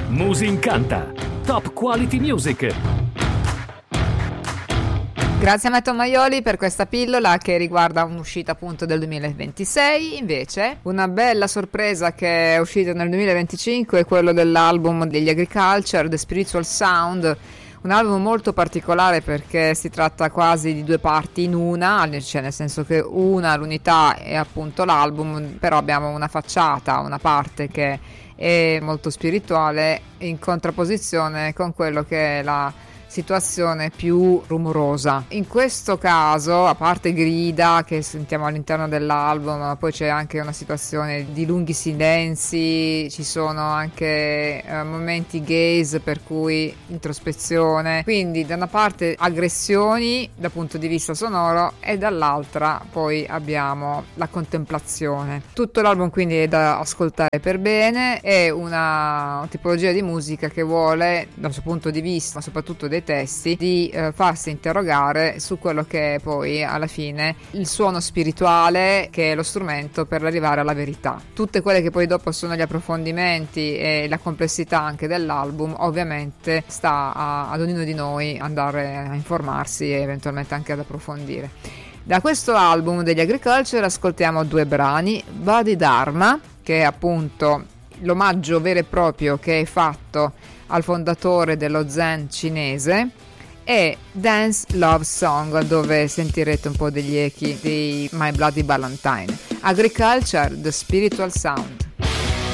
Musincanta, top quality music. Grazie a Matteo Maioli per questa pillola che riguarda un'uscita appunto del 2026. Invece una bella sorpresa che è uscita nel 2025 è quello dell'album degli Agriculture, The Spiritual Sound. Un album molto particolare perché si tratta quasi di due parti in una, cioè nel senso che l'unità è appunto l'album, però abbiamo una facciata, una parte che è molto spirituale in contrapposizione con quello che è la situazione più rumorosa. In questo caso, a parte grida che sentiamo all'interno dell'album, ma poi c'è anche una situazione di lunghi silenzi, ci sono anche momenti gaze, per cui introspezione, quindi da una parte aggressioni dal punto di vista sonoro e dall'altra poi abbiamo la contemplazione. Tutto l'album quindi è da ascoltare per bene, è una tipologia di musica che vuole dal suo punto di vista, ma soprattutto dei testi, di farsi interrogare su quello che è poi alla fine il suono spirituale, che è lo strumento per arrivare alla verità. Tutte quelle che poi dopo sono gli approfondimenti e la complessità anche dell'album, ovviamente sta ad ognuno di noi andare a informarsi e eventualmente anche ad approfondire. Da questo album degli Agriculture ascoltiamo due brani: Bodhidharma, che è appunto l'omaggio vero e proprio che è fatto al fondatore dello Zen cinese, e Dance Love Song, dove sentirete un po' degli echi di My Bloody Valentine. Agriculture, The Spiritual Sound.